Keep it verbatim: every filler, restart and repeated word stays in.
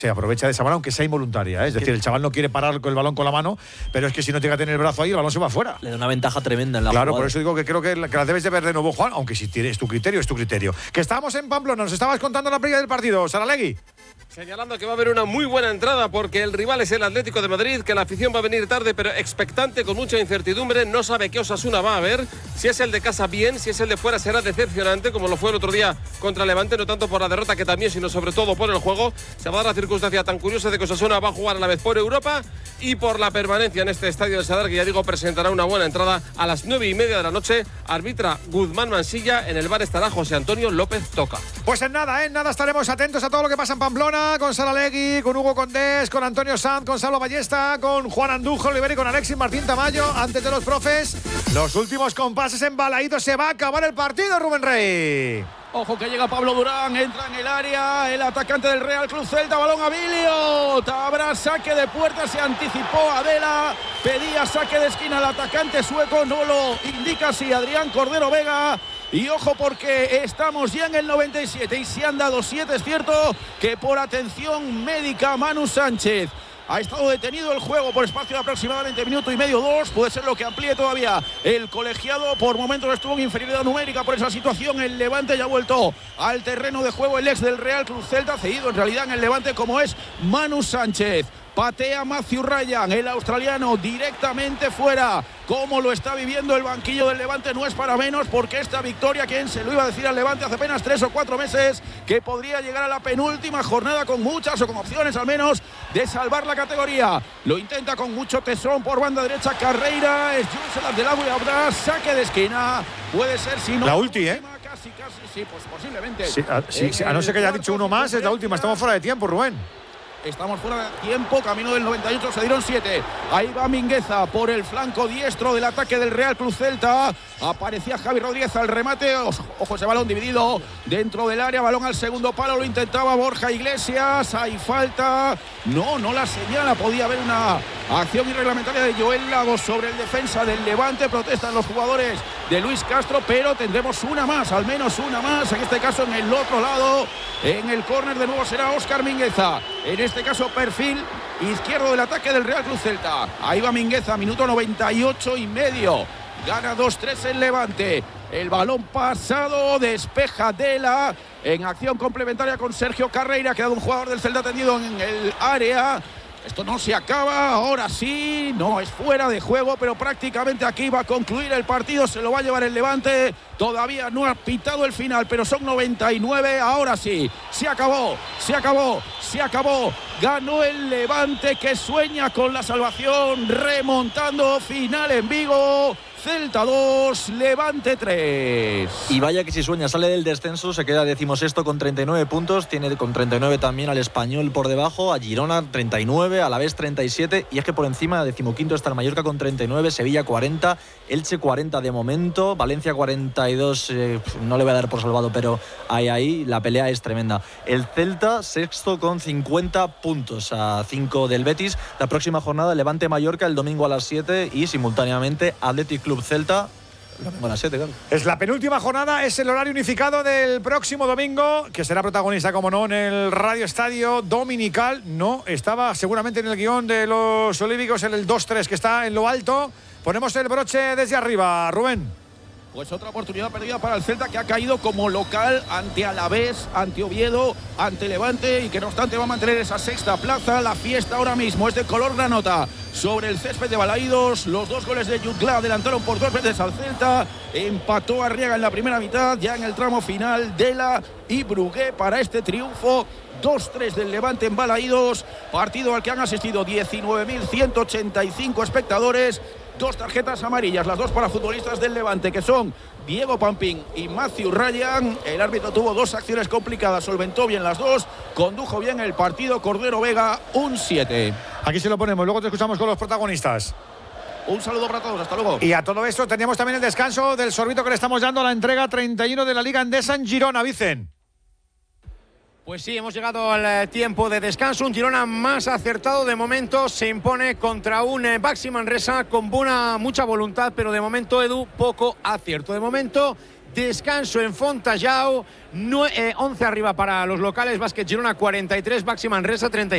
se aprovecha de esa mano, aunque sea involuntaria, ¿eh? Es decir, el chaval no quiere parar con el balón con la mano, pero es que si no tiene que tener el brazo ahí, el balón se va afuera. Le da una ventaja tremenda en la Claro, jugada. por eso digo que creo que la, que la debes de ver de nuevo, Juan, aunque si tienes tu criterio, es tu criterio. Que estábamos en Pamplona, nos estabas contando la previa del partido, Saralegui. Señalando que va a haber una muy buena entrada porque el rival es el Atlético de Madrid, que la afición va a venir tarde pero expectante, con mucha incertidumbre, no sabe qué Osasuna va a ver, si es el de casa bien, si es el de fuera será decepcionante como lo fue el otro día contra Levante, no tanto por la derrota que también, sino sobre todo por el juego. Se va a dar la circunstancia tan curiosa de que Osasuna va a jugar a la vez por Europa y por la permanencia en este estadio del Sadar, que ya digo presentará una buena entrada a las nueve y media de la noche. Arbitra Guzmán Mansilla, en el bar estará José Antonio López Toca. Pues en nada, en nada estaremos atentos a todo lo que pasa en Pamplona, con Saralegui, con Hugo Condés, con Antonio Sanz, con Salva Ballesta, con Juan Andújar Oliver y con Alexis Martín Tamayo. Antes de los profes, los últimos compases en Balaído, se va a acabar el partido, Rubén Rey. Ojo que llega Pablo Durán, entra en el área, el atacante del Real Club Celta, balón a Bilio, habrá saque de puerta, se anticipó Adela, pedía saque de esquina al atacante sueco, no lo indica así Adrián Cordero Vega. Y ojo porque estamos ya en el noventa y siete y se han dado siete, es cierto que por atención médica Manu Sánchez ha estado detenido el juego por espacio de aproximadamente minuto y medio, dos. Puede ser lo que amplíe todavía el colegiado. Por momentos estuvo en inferioridad numérica por esa situación. El Levante ya ha vuelto al terreno de juego el ex del Real Club Celta, cedido en realidad en el Levante como es Manu Sánchez. Patea Matthew Ryan, el australiano, directamente fuera. Cómo lo está viviendo el banquillo del Levante no es para menos, porque esta victoria, ¿quién se lo iba a decir al Levante hace apenas tres o cuatro meses? Que podría llegar a la penúltima jornada con muchas o con opciones al menos de salvar la categoría. Lo intenta con mucho tesón por banda derecha Carreira, es Jules del agua y habrá saque de esquina. Puede ser si no. La ulti, ¿eh? Casi, casi, sí, pues posiblemente. Sí, a, sí, a no ser que haya dicho uno más, es la última. Estamos fuera de tiempo, Rubén. Estamos fuera de tiempo, camino del noventa y ocho, se dieron siete. Ahí va Mingueza por el flanco diestro del ataque del Real Club Celta. Aparecía Javi Rodríguez al remate. Ojo, ese balón dividido dentro del área. Balón al segundo palo, lo intentaba Borja Iglesias. Hay falta. No, no la señala. Podía haber una acción irreglamentaria de Joel Lagos sobre el defensa del Levante. Protestan los jugadores de Luis Castro, pero tendremos una más, al menos una más. En este caso en el otro lado, en el córner de nuevo será Óscar Mingueza. En este caso perfil izquierdo del ataque del Real Club Celta. Ahí va Mingueza, minuto noventa y ocho y medio. Gana dos tres el Levante. El balón pasado, despeja Dela en acción complementaria con Sergio Carreira. Ha quedado un jugador del Celta tendido en el área. Esto no se acaba, ahora sí, no es fuera de juego, pero prácticamente aquí va a concluir el partido, se lo va a llevar el Levante, todavía no ha pitado el final, pero son noventa y nueve, ahora sí, se acabó, se acabó, se acabó, ganó el Levante que sueña con la salvación, remontando, final en Vigo. Celta dos, Levante tres. Y vaya que si sueña, sale del descenso, se queda decimosexto con treinta y nueve puntos, tiene con treinta y nueve también al Español por debajo, a Girona treinta y nueve, a Alavés treinta y siete, y es que por encima decimoquinto está el Mallorca con treinta y nueve, Sevilla cuarenta, Elche cuarenta de momento, Valencia cuarenta y dos, eh, no le voy a dar por salvado, pero ahí ahí la pelea es tremenda. El Celta sexto con cincuenta puntos, a cinco del Betis. La próxima jornada Levante Mallorca el domingo a las siete y simultáneamente Athletic Club Celta a las siete, claro. Es la penúltima jornada, es el horario unificado del próximo domingo, que será protagonista, como no, en el Radio Estadio Dominical. No estaba seguramente en el guión de los olívicos en el dos tres, que está en lo alto. Ponemos el broche desde arriba, Rubén. Pues otra oportunidad perdida para el Celta, que ha caído como local ante Alavés, ante Oviedo, ante Levante, y que no obstante va a mantener esa sexta plaza. La fiesta ahora mismo es de color granota sobre el césped de Balaídos. Los dos goles de Jutgla adelantaron por dos veces al Celta. Empató Arriaga en la primera mitad, ya en el tramo final Dela y Brugué para este triunfo. dos tres del Levante en Balaídos, partido al que han asistido diecinueve mil ciento ochenta y cinco espectadores. Dos tarjetas amarillas, las dos para futbolistas del Levante, que son Diego Pampín y Matthew Ryan. El árbitro tuvo dos acciones complicadas, solventó bien las dos, condujo bien el partido. Cordero Vega, un siete. Aquí se lo ponemos, luego te escuchamos con los protagonistas. Un saludo para todos, hasta luego. Y a todo esto teníamos también el descanso del sorbito que le estamos dando a la entrega treinta y uno de la Liga Endesa en Girona, Vicen. Pues sí, hemos llegado al tiempo de descanso. Un Girona más acertado de momento, se impone contra un Baxi Manresa con buena, mucha voluntad, pero de momento, Edu, poco acierto. De momento, descanso en Fontajau, no, eh, once arriba para los locales. Básquet Girona cuarenta y tres, Baxi Manresa treinta y